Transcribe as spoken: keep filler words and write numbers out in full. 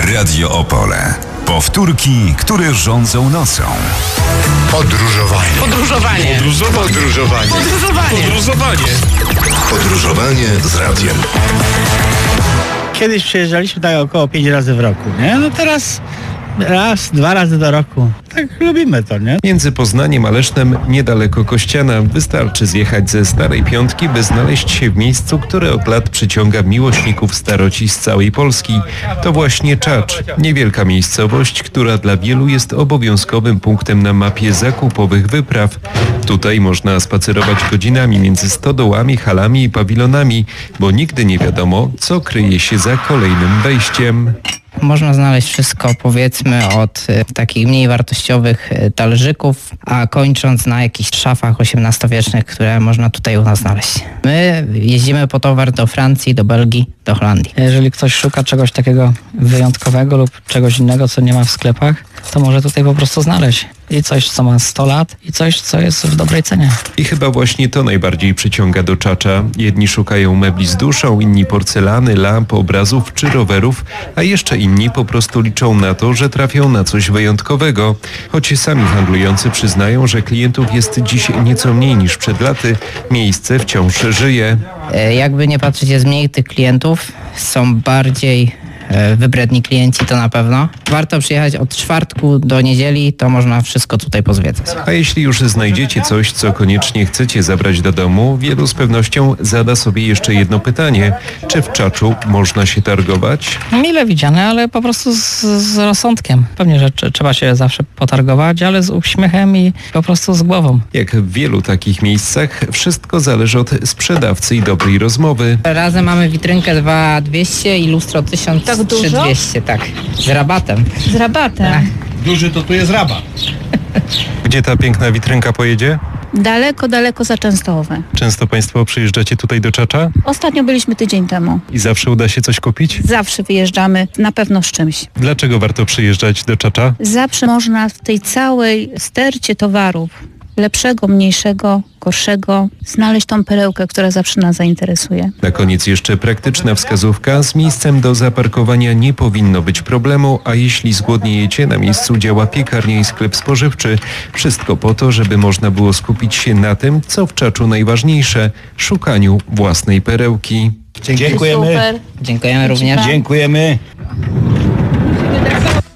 Radio Opole. Powtórki, które rządzą nocą. Podróżowanie. Podróżowanie. Podróżowanie. Podróżowanie. Podróżowanie. Podróżowanie z radiem. Kiedyś przyjeżdżaliśmy tutaj około pięć razy w roku, nie? No teraz raz, dwa razy do roku. Tak lubimy to, nie? Między Poznaniem a Lesznem, niedaleko Kościana, wystarczy zjechać ze Starej Piątki, by znaleźć się w miejscu, które od lat przyciąga miłośników staroci z całej Polski. To właśnie Czacz, niewielka miejscowość, która dla wielu jest obowiązkowym punktem na mapie zakupowych wypraw. Tutaj można spacerować godzinami między stodołami, halami i pawilonami, bo nigdy nie wiadomo, co kryje się za kolejnym wejściem. Można znaleźć wszystko, powiedzmy, od y, takich mniej wartościowych y, talerzyków, a kończąc na jakichś szafach osiemnastowiecznych, które można tutaj u nas znaleźć. My jeździmy po towar do Francji, do Belgii, do Holandii. Jeżeli ktoś szuka czegoś takiego wyjątkowego lub czegoś innego, co nie ma w sklepach, to może tutaj po prostu znaleźć. I coś, co ma sto lat, i coś, co jest w dobrej cenie. I chyba właśnie to najbardziej przyciąga do Czacza. Jedni szukają mebli z duszą, inni porcelany, lamp, obrazów czy rowerów, a jeszcze inni po prostu liczą na to, że trafią na coś wyjątkowego. Choć sami handlujący przyznają, że klientów jest dziś nieco mniej niż przed laty, miejsce wciąż żyje. Y, jakby nie patrzeć, jest mniej tych klientów, są bardziej wybredni klienci, to na pewno. Warto przyjechać od czwartku do niedzieli, to można wszystko tutaj pozwiedzać. A jeśli już znajdziecie coś, co koniecznie chcecie zabrać do domu, wielu z pewnością zada sobie jeszcze jedno pytanie. Czy w Czaczu można się targować? Mile widziane, ale po prostu z, z rozsądkiem. Pewnie, że t- trzeba się zawsze potargować, ale z uśmiechem i po prostu z głową. Jak w wielu takich miejscach, wszystko zależy od sprzedawcy i dobrej rozmowy. Razem mamy witrynkę dwa tysiące dwieście i lustro tysiąc Tak dużo? trzy tysiące dwieście, tak. Z rabatem. Z rabatem. Duży to tu jest rabat. Gdzie ta piękna witrynka pojedzie? Daleko, daleko za Częstochowę. Często Państwo przyjeżdżacie tutaj do Czacza Ostatnio byliśmy tydzień temu. i zawsze uda się coś kupić? Zawsze wyjeżdżamy na pewno z czymś. Dlaczego warto przyjeżdżać do Czacza? Zawsze można w tej całej stercie towarów, lepszego, mniejszego, gorszego, znaleźć tą perełkę, która zawsze nas zainteresuje. Na koniec jeszcze praktyczna wskazówka. Z miejscem do zaparkowania nie powinno być problemu, a jeśli zgłodniejecie, na miejscu działa piekarnia i sklep spożywczy. Wszystko po to, żeby można było skupić się na tym, co w Czaczu najważniejsze, szukaniu własnej perełki. Dziękujemy. Super. Dziękujemy również. Dziękujemy.